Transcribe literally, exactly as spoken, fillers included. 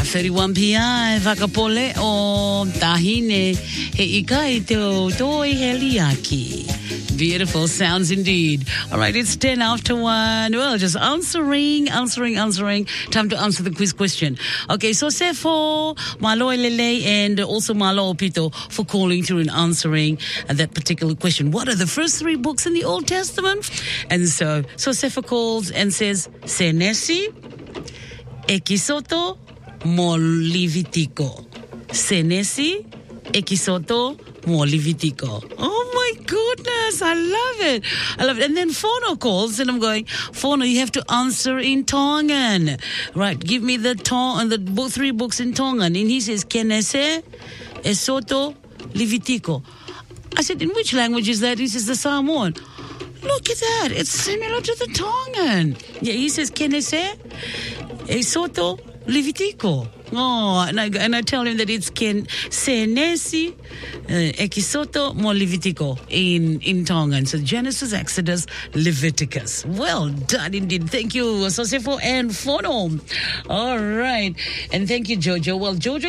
thirty-one P I, Vakapole o Tahine, he ikai te o toi heliaki. Beautiful sounds indeed. All right, it's ten after one. Well, just answering, answering, answering. Time to answer the quiz question. Okay, so say for Malo Lele and also Malo Opito for calling through and answering that particular question. What are the first three books in the Old Testament? And so, so Sefa calls and says, Senesi, Ekisoto, mo Levitico. Senesi, Ekisoto, mo Levitico. Oh my goodness, I love it. I love it. And then Fono calls and I'm going, Fono, you have to answer in Tongan. Right, give me the Tong, the book, three books in Tongan. And he says, Kenese, Esoto, Levitico. I said, in which language is that? He says, the Samoan. Look at that. It's similar to the Tongan. Yeah, he says, Kenese, Esoto, Levitico. Oh, and I, and I tell him that it's Ken Senesi, uh, Ekisoto, mo Levitico in, in Tongan. So Genesis, Exodus, Leviticus. Well done indeed. Thank you, Sosefo and Fono. All right. And thank you, Jojo. Well, Jojo